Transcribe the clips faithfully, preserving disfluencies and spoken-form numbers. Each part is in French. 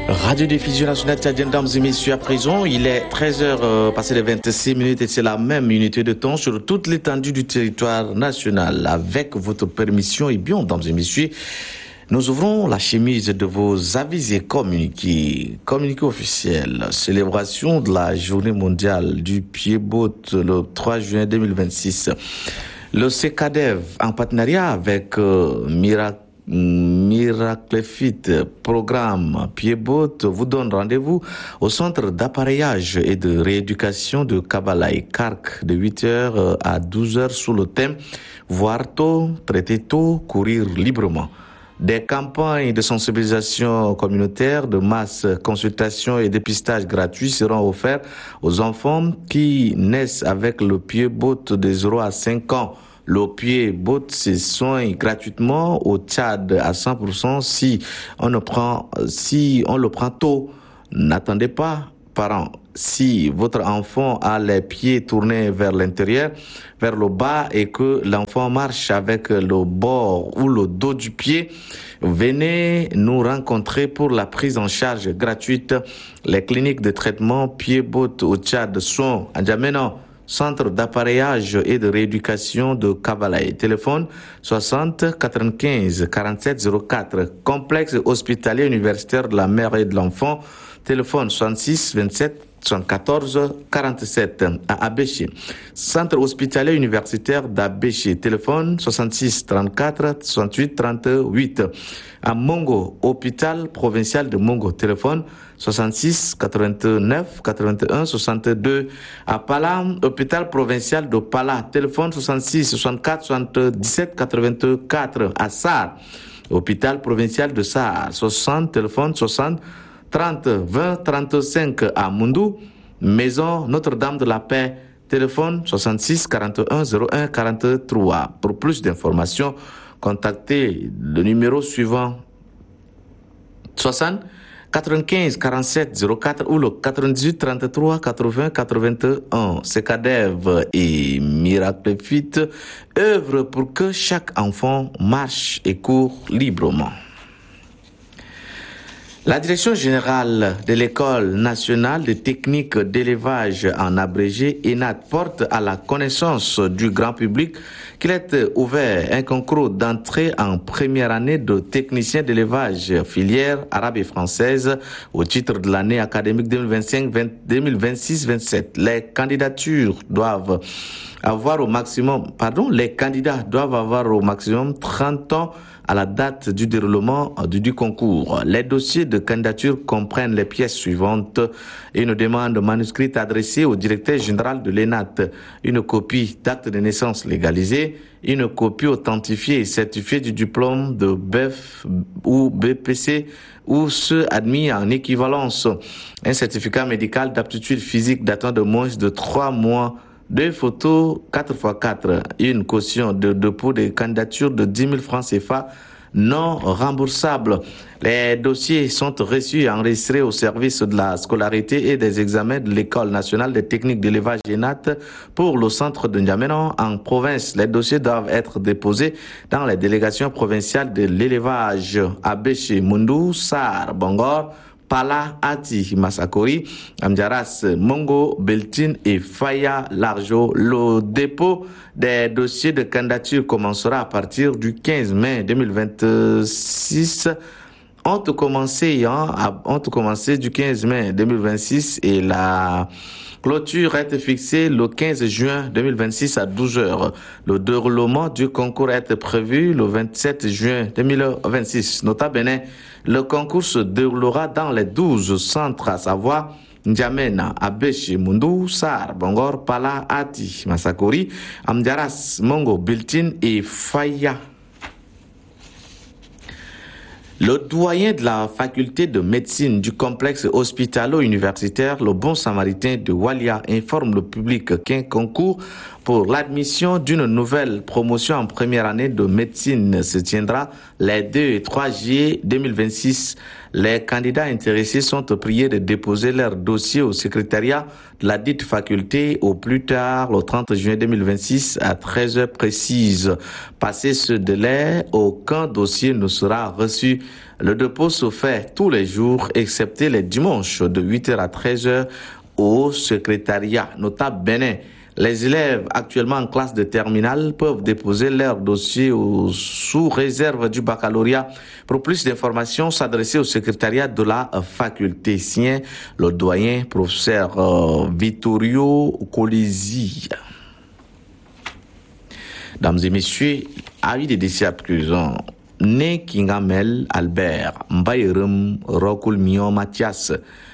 Radio-diffusion nationale tchadienne, mesdames et messieurs, à présent, il est treize heures euh, passé les vingt-six minutes et c'est la même unité de temps sur toute l'étendue du territoire national. Avec votre permission, et bien, mesdames et messieurs, nous ouvrons la chemise de vos avis et communiqués. Communiqué officiel, célébration de la journée mondiale du pied-boat le trois juin deux mille vingt-six. Le C K D E V, en partenariat avec euh, Miracle, Miraclefit, programme Pied-Boat, vous donne rendez-vous au centre d'appareillage et de rééducation de Kabalaï, Kark, de huit heures à douze heures sous le thème voir tôt, traiter tôt, courir librement. Des campagnes de sensibilisation communautaire, de masse, consultation et dépistage gratuits seront offerts aux enfants qui naissent avec le pied-boat de zéro à cinq ans. Le pied-boat se soigne gratuitement au Tchad à cent pour cent si on le prend, si on le prend tôt. N'attendez pas, parents. Si votre enfant a les pieds tournés vers l'intérieur, vers le bas et que l'enfant marche avec le bord ou le dos du pied, venez nous rencontrer pour la prise en charge gratuite. Les cliniques de traitement pied-boat au Tchad sont à N'Djamena, centre d'appareillage et de rééducation de Kabalaï. Téléphone soixante quatre-vingt-quinze quarante-sept zéro quatre. Complexe hospitalier universitaire de la mère et de l'enfant. Téléphone soixante-six vingt-sept soixante-quatorze quarante-sept à Abéché. Centre hospitalier universitaire d'Abéché. Téléphone soixante-six trente-quatre soixante-huit trente-huit. À Mongo, hôpital provincial de Mongo. Téléphone soixante-six quatre-vingt-neuf quatre-vingt-un soixante-deux. À Pala, hôpital provincial de Pala. Téléphone soixante-six soixante-quatre soixante-dix-sept quatre-vingt-quatre. À Sar, hôpital provincial de Sar. soixante, téléphone soixante trente vingt trente-cinq. À Mundou, maison Notre-Dame de la Paix. Téléphone soixante-six quarante et un zéro un quarante-trois. Pour plus d'informations, contactez le numéro suivant soixante quatre-vingt-quinze quarante-sept zéro quatre ou le quatre-vingt-dix-huit trente-trois quatre-vingts quatre-vingt-un. C K D E V et Miraclefit œuvrent pour que chaque enfant marche et court librement. La Direction générale de l'École nationale de techniques d'élevage en abrégé E N A T porte à la connaissance du grand public qu'il est ouvert un concours d'entrée en première année de technicien d'élevage filière arabe et française au titre de l'année académique deux mille vingt-cinq deux mille vingt-six vingt-sept. Les candidatures doivent avoir au maximum, pardon, les candidats doivent avoir au maximum trente ans à la date du déroulement du, du concours. Les dossiers de candidature comprennent les pièces suivantes: une demande manuscrite adressée au directeur général de l'E N A T, une copie d'acte de naissance légalisé, une copie authentifiée et certifiée du diplôme de B E F ou B P C ou ceux admis en équivalence, un certificat médical d'aptitude physique datant de moins de trois mois, deux photos quatre par quatre, une caution de dépôt de candidature de dix mille francs C F A non remboursable. Les dossiers sont reçus et enregistrés au service de la scolarité et des examens de l'École nationale des techniques d'élevage E N A T pour le centre de N'Djamena en province. Les dossiers doivent être déposés dans les délégations provinciales de l'élevage à Béché, Mundou, Sar, Bangor, Pala, Ati, Masakori, Amdiaras, Mongo, Beltin et Faya Larjo. Le dépôt des dossiers de candidature commencera à partir du quinze mai deux mille vingt-six. Ont commencé, hein, ont commencé du quinze mai deux mille vingt-six et la clôture est fixée le quinze juin deux mille vingt-six à douze heures. Le déroulement du concours est prévu le vingt-sept juin deux mille vingt-six. Nota bene, le concours se déroulera dans les douze centres, à savoir N'Djamena, Abéché, Mundou, Sar, Bangor, Pala, Ati, Masakori, Amdiaras, Mongo, Biltin et Faya. Le doyen de la faculté de médecine du complexe hospitalo-universitaire Le Bon Samaritain de Walia informe le public qu'un concours pour l'admission d'une nouvelle promotion en première année de médecine se tiendra les deux et trois juillet deux mille vingt-six. Les candidats intéressés sont priés de déposer leur dossier au secrétariat de la dite faculté au plus tard le trente juin deux mille vingt-six à treize heures précises. Passé ce délai, aucun dossier ne sera reçu. Le dépôt se fait tous les jours, excepté les dimanches, de huit heures à treize heures au secrétariat notable Bénin. Les élèves actuellement en classe de terminale peuvent déposer leur dossier au, sous réserve du baccalauréat. Pour plus d'informations, s'adresser au secrétariat de la faculté. Sien, le doyen professeur euh, Vittorio Colisi. Mesdames et messieurs, avis des décès à prison. Né Kingamel Albert, Mbayerum Rokul Mion Mathias,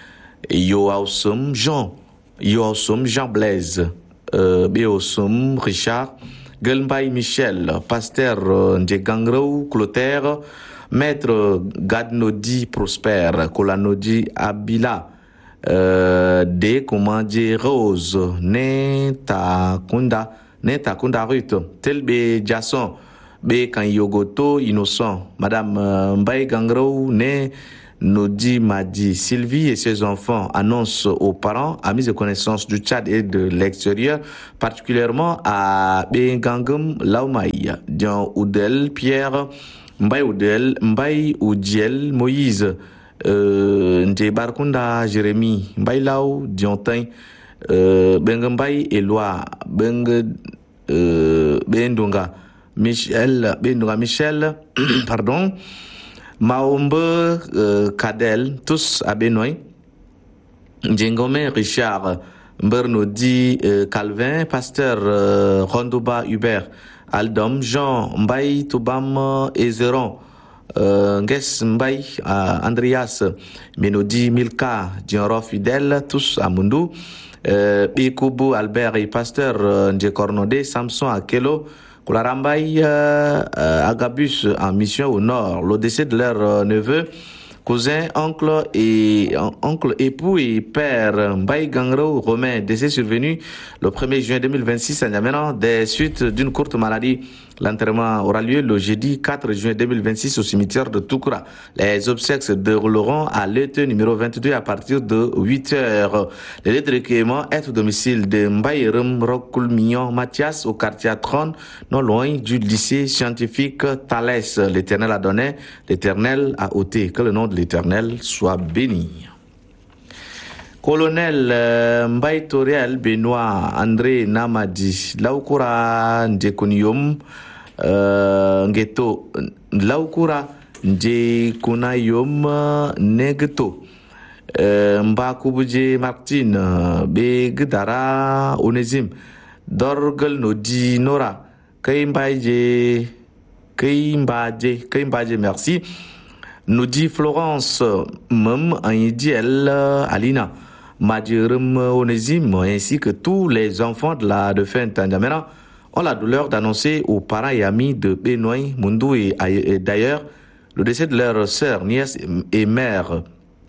Yoausum Jean, Yoausum Jean Blaise, euh, Béosum Richard, Gelmbay Michel, Pasteur euh, Ndjegangrou Clotaire, Maître Gadnodi Prosper, Kolanodi Abila, euh, De Komandie Rose, Neta Kunda, Neta Kunda Ruth, Telbe Jasson, B. Kanyogoto Innocent, Madame euh, Mbaye Gangrou, né Nodi Madi. Sylvie et ses enfants annoncent aux parents, amis et connaissances du Tchad et de l'extérieur, particulièrement à B. Gangum Laumaï, Dian Oudel Pierre, Mbaye Oudel, Mbaye Oudiel Moïse, euh, Ndé Barkunda Jérémy, Mbaye Lau, Diontin, euh, Bengambay Eloi, Beng, euh, Bendonga, Michel, Bendonga Michel, pardon, Maombe euh, Kadel, tous à Benoît, Djengome Richard, Mbernodi euh, Calvin, Pasteur euh, Rondoba Hubert, Aldom Jean, Mbaye Toubam Ezeron, euh, Nges Mbaye euh, Andreas, Menodi Milka, Dianro Fidèle, tous à Mundu, euh, Bikoubou Albert et Pasteur euh, Ndjekornode, Samson Akelo, Koularambay euh, euh, Agabus en mission au nord. Le décès de leur euh, neveu, cousin, oncle et euh, oncle, époux et père Mbaye Gangrou Romain, décès survenu le premier juin deux mille vingt-six à N'Djamena des suites d'une courte maladie. L'enterrement aura lieu le jeudi quatre juin deux mille vingt-six au cimetière de Toukoura. Les obsèques se dérouleront à l'E T numéro vingt-deux à partir de huit heures. Le lieu de recueillement est au domicile de Mbayerum Rokul Mignon Mathias au quartier Atron, non loin du lycée scientifique Thalès. L'Éternel a donné, l'Éternel a ôté. Que le nom de l'Éternel soit béni. Colonel euh, Mbaye Toriel Benoît André Namadi Laukura Ndekunium euh, Ngeto Laukura Ndekunayum Negeto euh, Mbakubuje Martine Begdara Onesim Dorgel Nodi Nora Kaimbaje Kaimbaje Kaimbaje merci nous dit Florence Mem Anyidiel Alina Madjerum Onésime ainsi que tous les enfants de la défunte N'Djamena ont la douleur d'annoncer aux parents et amis de Benoît, Mundu et, et d'ailleurs le décès de leur sœur, nièce et mère.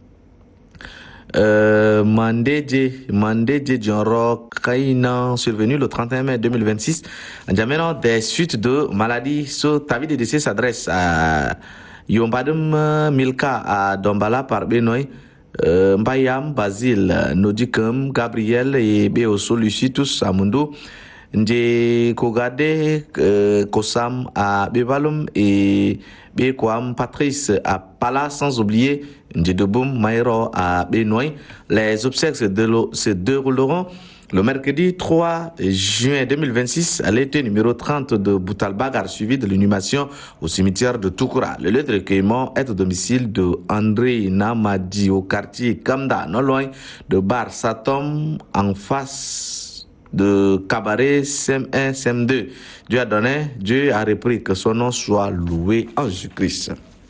Euh, Mandedje, Mandedje Djanro Kaina, survenu le trente et un mai deux mille vingt-six, N'Djamena des suites de maladies. Ce avis de décès s'adresse à Yombadum Milka à Dombala par Benoît. Euh, Mbayam, Basile, Nodikum, Gabriel et Beoso Lucie, tous à Mundu. Ndje Kogade, euh, Kosam à Bebalum et Bekwam Patrice à Pala, sans oublier Ndje Deboum Maïro à Benoît. Les obsèques se, délo- se dérouleront le mercredi trois juin deux mille vingt-six à l'E T numéro trente de Boutalbagar, suivi de l'inhumation au cimetière de Toukoura. Le lieu de recueillement est au domicile de André Namadi au quartier Kamda, non loin de Bar Satom, en face de Cabaret C M un C M deux. Dieu a donné, Dieu a repris, que son nom soit loué en Jésus-Christ.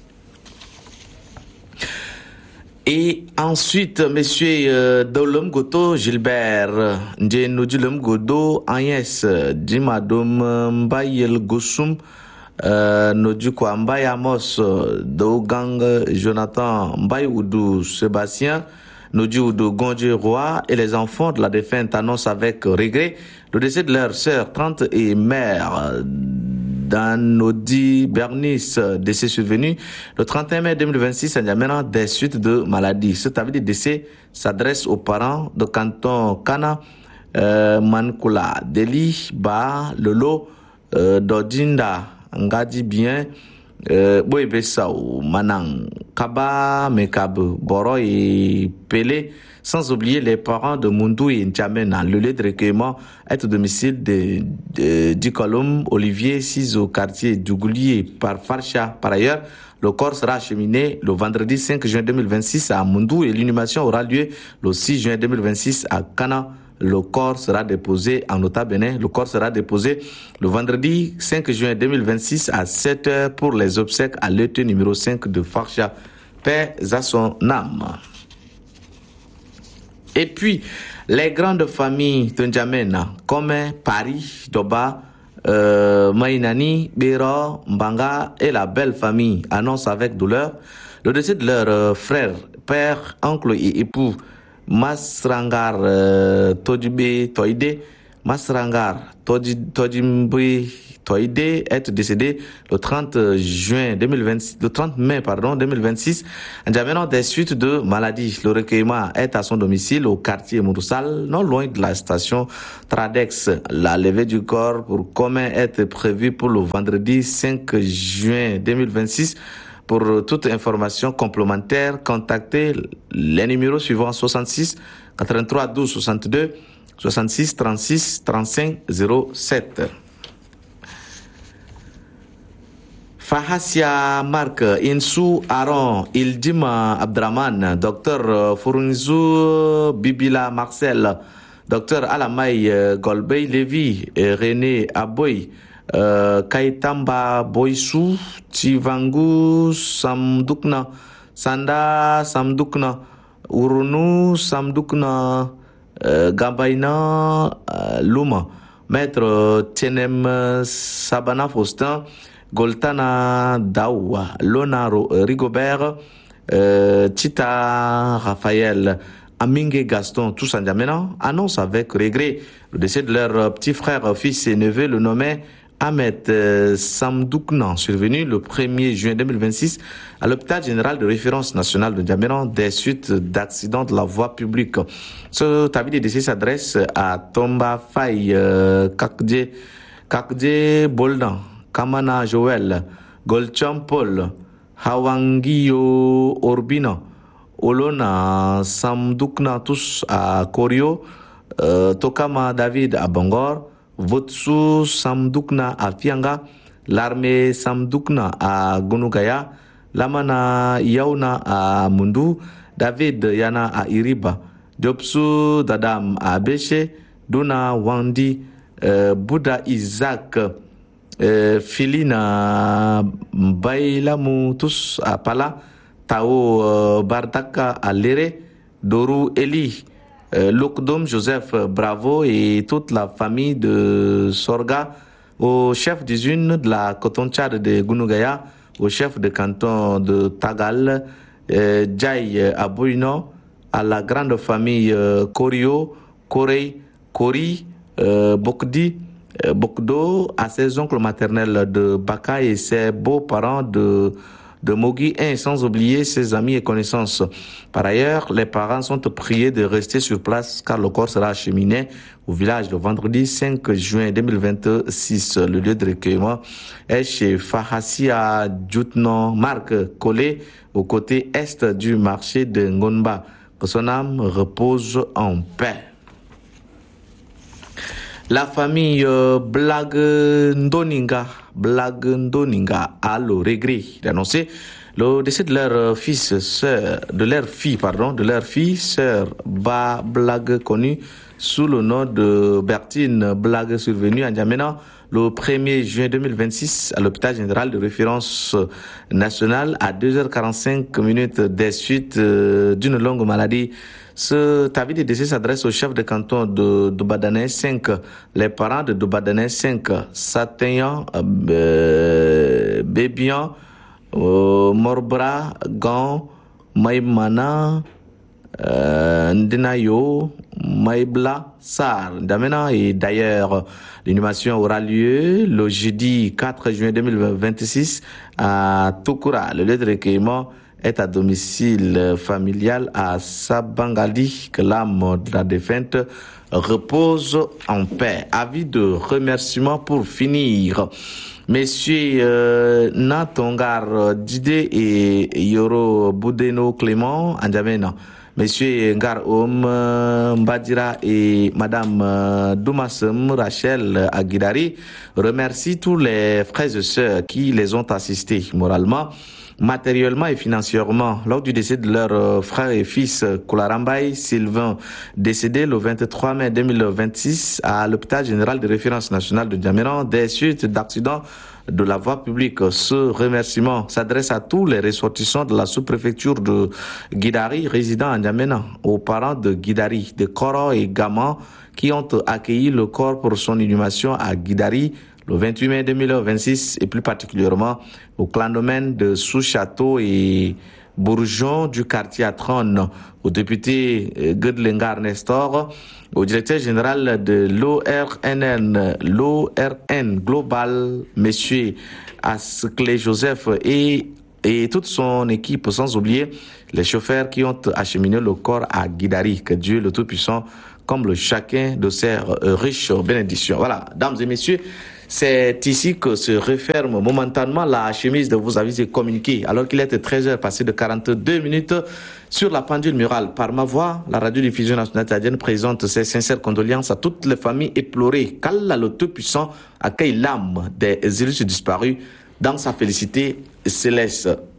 Et ensuite, monsieur euh, Dolom Goto Gilbert, Ndjenodulom Godo Agnès, Dimadom Mbayel Gosum, euh, Nodukwa Mbaye Amos, Dogang Jonathan Mbaye Oudou Sébastien, Nodi Oudou Gondje Roi et les enfants de la défunte annoncent avec regret le décès de leur sœur, tante et mère. Danodi Bernice, décès survenu le trente et un mai deux mille vingt-six à N'Djamena des suites de maladies. Cet avis de décès s'adresse aux parents de canton Kana, euh, Mankula, Deli, Ba, Lolo, euh, Dodinda, Ngadi Bien, euh, Boebesao, Manang, Kaba, Mekab, Boro et Pelé, sans oublier les parents de Mundou et N'Djamena. Le lieu de recueillement est au domicile de, de, du Colombe, Olivier, six au quartier Dougoulier par Farcha. Par ailleurs, le corps sera acheminé le vendredi cinq juin deux mille vingt-six à Mundou et l'inhumation aura lieu le six juin deux mille vingt-six à Kana. Le corps sera déposé en Nota Bénin. Le corps sera déposé le vendredi cinq juin deux mille vingt-six à sept heures pour les obsèques à l'E T numéro cinq de Farcha. Paix à son âme. Et puis, les grandes familles de N'Djamena, comme Paris, Doba, euh, Mainani, Bero, Mbanga et la belle famille annoncent avec douleur le décès de leur euh, frère, père, oncle et époux, Masrangar euh, Todjibé Toïdé, Masrangar Todjibé Toïdé est décédé le trente juin deux mille vingt-six, le trente mai pardon deux mille vingt-six, en des suites de maladies. Le recueillement est à son domicile au quartier Mouroussal, non loin de la station Tradex. La levée du corps pour commun est prévue pour le vendredi cinq juin deux mille vingt-six. Pour toute information complémentaire, contactez les numéros suivants: soixante-six quatre-vingt-trois douze soixante-deux soixante-six trente-six trente-cinq zéro sept. Fahassia Marc, Insou Aaron, Ildima Abdraman, Docteur Fourunzou Bibila Marcel, Docteur Alamay Golbey Lévy, René Aboy, Uh, Kaitamba Boisu, Chivangu Samdukna, Sanda Samdukna, Urunu Samdukna, uh, Gabaina uh, Luma, Maître Tenem Sabana Faustin, Goltana Daoua, Lona Rigobert, uh, Tita Raphaël, Amingue Gaston, tous en N'Djamena, annonce avec regret le décès de leur petit frère, fils et neveu, le nommé Ahmed euh, Samdouknan, survenu le premier juin deux mille vingt-six à l'hôpital général de référence national de N'Djamena des suites d'accidents de la voie publique. Ce avis de décès s'adresse à Tomba Faye, euh, Kakdje, Kakdje Boldan, Kamana Joël, Golcham Paul, Hawangio Orbina, Olona Samdouknan, tous à Korio, euh, Tokama David à Bangor, Votsu Samdukna à Fianga, l'armée Samdukna à Gunugaya, Lamana Yauna à Mundu, David Yana à Iriba, Diopsu Dadam à Beche, Dona Wandi, euh, Bouddha Isaac, euh, Filina Bailamu tous à Pala, Tao euh, Bardaka à Lere, Doru Eli, Euh, Lokdom Joseph Bravo et toute la famille de Sorga, au chef d'usine de la coton-tchad de Gunugaya, au chef de canton de Tagal, euh, Djaï Abouino, à la grande famille euh, Korio, Korei, Kori, euh, Bokdi, euh, Bokdo, à ses oncles maternels de Baka et ses beaux-parents de de Mogi un, sans oublier ses amis et connaissances. Par ailleurs, les parents sont priés de rester sur place car le corps sera acheminé au village le vendredi cinq juin deux mille vingt-six. Le lieu de recueillement est chez Fahassia Djoutnon Marc, collé au côté est du marché de Ngonba. Que son âme repose en paix. La famille euh, Blag Ndoninga, Blag Ndoninga a le regret d'annoncer le décès de leur fils, sœur, de leur fille, pardon, de leur fille, sœur Ba Blag, connue sous le nom de Bertine Blag, survenue à N'Djamena le premier juin deux mille vingt-six à l'hôpital général de référence nationale à deux heures quarante-cinq minutes des suites euh, d'une longue maladie. Ce avis de décès s'adresse au chef de canton de Dobadané cinq, les parents de Dobadané cinq, Satéan, euh, Bébian, euh, Morbra, Gan, Maïmana, euh, Ndenayo, Maïbla, Sar, N'Djamena. Et d'ailleurs, l'inhumation aura lieu le jeudi quatre juin deux mille vingt-six à Toukoura. Le lieu de recueillement est à domicile familial à Sabangali. Que l'âme de la défunte repose en paix. Avis de remerciement pour finir. Messieurs euh, Natongar Dide et Yoro Boudeno Clément Andjamena, Messieurs Ngar Om Mbadira et Madame Doumassem Rachel Aguidari remercient tous les frères et sœurs qui les ont assistés moralement, matériellement et financièrement lors du décès de leur frère et fils Koularambaye Sylvain, décédé le vingt-trois mai deux mille vingt-six à l'hôpital général de référence nationale de N'Djamena des suites d'accidents de la voie publique. Ce remerciement s'adresse à tous les ressortissants de la sous-préfecture de Guidari résidant à N'Djamena, aux parents de Guidari, de Koro et Gaman qui ont accueilli le corps pour son inhumation à Guidari le vingt-huit mai deux mille vingt-six et plus particulièrement au clandomaine de Sous-Château et Bourgeon du quartier Atron, au député Gedlengar Nestor, au directeur général de l'O R N N, l'O R N Global, monsieur Asclé Joseph et, et toute son équipe, sans oublier les chauffeurs qui ont acheminé le corps à Guidari. Que Dieu le Tout-Puissant comble chacun de ses riches bénédictions. Voilà, dames et messieurs, c'est ici que se referme momentanément la chemise de vos avis et communiqués. Alors qu'il est treize heures passées de quarante-deux minutes sur la pendule murale. Par ma voix, la radio-diffusion nationale tchadienne présente ses sincères condoléances à toutes les familles éplorées. Qu'Allah le Tout-Puissant accueille l'âme des illustres disparus dans sa félicité céleste.